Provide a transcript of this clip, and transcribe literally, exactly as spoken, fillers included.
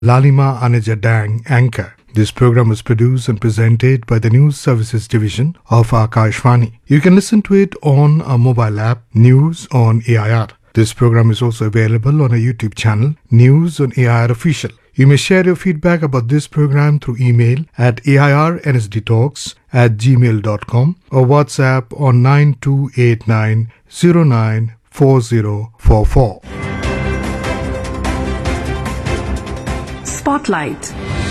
Lalima Anija Dang, anchor. This program was produced and presented by the News Services Division of Akashvani. You can listen to it on our mobile app, News on A I R. This program is also available on our YouTube channel, News on A I R Official. You may share your feedback about this program through email at airnsdtalks at gmail dot com or WhatsApp on nine two eight nine zero nine four zero four four. Spotlight.